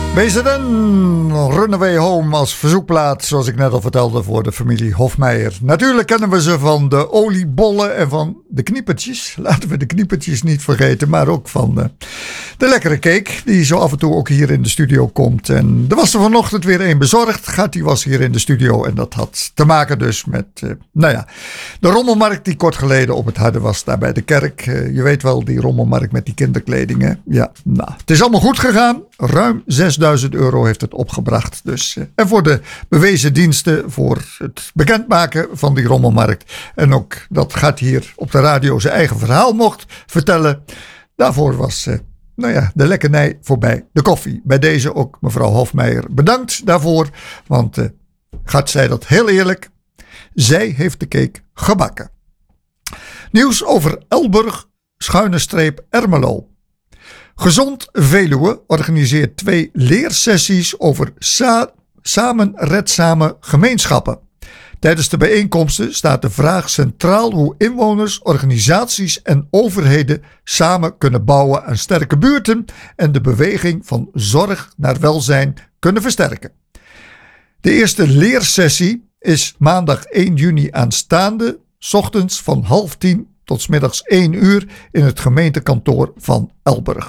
BZN Runaway Home als verzoekplaat, zoals ik net al vertelde, voor de familie Hofmeijer. Natuurlijk kennen we ze van de oliebollen en van de kniepertjes. Laten we de kniepertjes niet vergeten, maar ook van de lekkere cake die zo af en toe ook hier in de studio komt. En er was er vanochtend weer een bezorgd. Gatti was hier in de studio en dat had te maken dus met, de rommelmarkt die kort geleden op het Harde was daar bij de kerk. Je weet wel, die rommelmarkt met die kinderkledingen. Ja, nou, het is allemaal goed gegaan. Ruim 6.000 euro heeft het opgebracht. Dus, en voor de bewezen diensten, voor het bekendmaken van die rommelmarkt. En ook dat Gatti hier op de radio zijn eigen verhaal mocht vertellen. Daarvoor was de lekkernij voorbij de koffie. Bij deze ook mevrouw Hofmeijer bedankt daarvoor. Want Gatti zei dat heel eerlijk. Zij heeft de cake gebakken. Nieuws over Elburg _Ermelo. Gezond Veluwe organiseert 2 leersessies over samenredzame gemeenschappen. Tijdens de bijeenkomsten staat de vraag centraal hoe inwoners, organisaties en overheden samen kunnen bouwen aan sterke buurten en de beweging van zorg naar welzijn kunnen versterken. De eerste leersessie is maandag 1 juni aanstaande, 's ochtends van 9:30 tot 's middags 1 uur in het gemeentekantoor van Elburg.